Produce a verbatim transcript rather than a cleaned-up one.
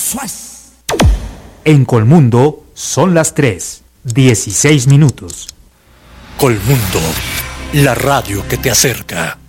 En Colmundo son las tres, dieciséis minutos. Colmundo, la radio que te acerca.